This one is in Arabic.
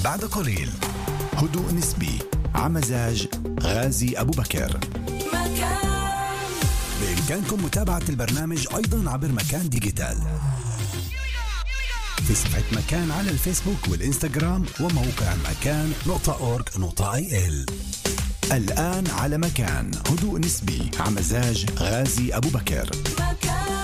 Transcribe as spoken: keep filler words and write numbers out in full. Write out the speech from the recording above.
بعد قليل. هدوء نسبي عمزاج غازي أبو بكر. مكان. بإمكانكم متابعة البرنامج أيضا عبر مكان ديجيتال في صفحة مكان على الفيسبوك والإنستغرام وموقع مكان نقطة أورغ نقطة آي إل. الآن على مكان هدوء نسبي عمزاج غازي أبو بكر.